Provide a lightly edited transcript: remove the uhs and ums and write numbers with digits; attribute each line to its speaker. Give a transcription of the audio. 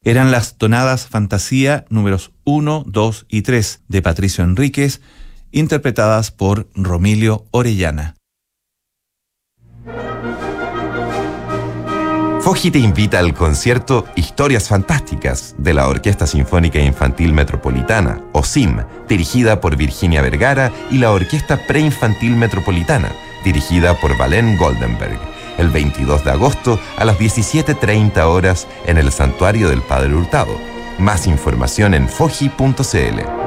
Speaker 1: Eran las tonadas Fantasía números 1, 2 y 3 de Patricio Enríquez, interpretadas por Romilio Orellana.
Speaker 2: Foji te invita al concierto Historias Fantásticas de la Orquesta Sinfónica Infantil Metropolitana, OSIM, dirigida por Virginia Vergara, y la Orquesta Preinfantil Metropolitana, dirigida por Valén Goldenberg, el 22 de agosto a las 17:30 horas en el Santuario del Padre Hurtado. Más información en foji.cl.